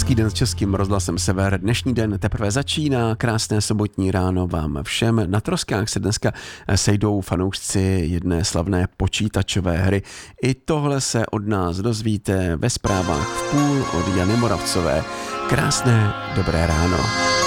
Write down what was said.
Hezký den s Českým rozhlasem Sever. Dnešní den teprve začíná. Krásné sobotní ráno vám všem. Na troskách se dneska sejdou fanoušci jedné slavné počítačové hry. I tohle se od nás dozvíte ve zprávách v půl od Jany Moravcové. Krásné dobré ráno.